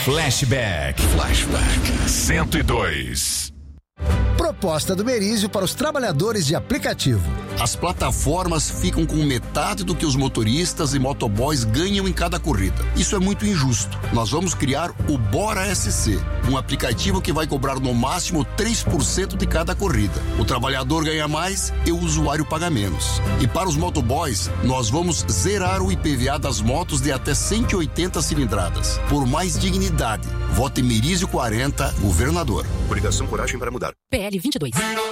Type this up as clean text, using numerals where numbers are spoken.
Flashback 102. Proposta do Merizio para os trabalhadores de aplicativo. As plataformas ficam com metade do que os motoristas e motoboys ganham em cada corrida. Isso é muito injusto. Nós vamos criar o Bora SC, um aplicativo que vai cobrar no máximo 3% de cada corrida. O trabalhador ganha mais e o usuário paga menos. E para os motoboys, nós vamos zerar o IPVA das motos de até 180 cilindradas. Por mais dignidade, vote Merizio 40, governador. Coligação Coragem para Mudar. PL 22.